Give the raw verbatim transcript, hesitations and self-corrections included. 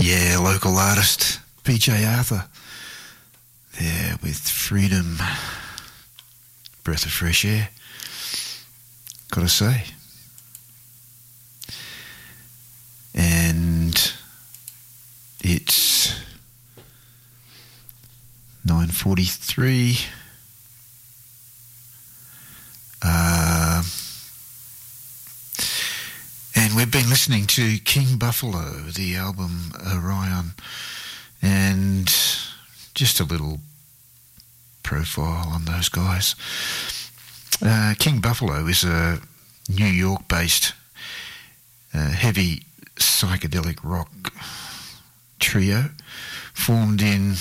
Yeah, local artist B J Arthur there with Freedom. Breath of fresh air, gotta say. And it's nine forty-three. Uh, and we've been listening to King Buffalo, the album Orion, and just a little profile on those guys. Uh, King Buffalo is a New York-based uh, heavy psychedelic rock trio formed in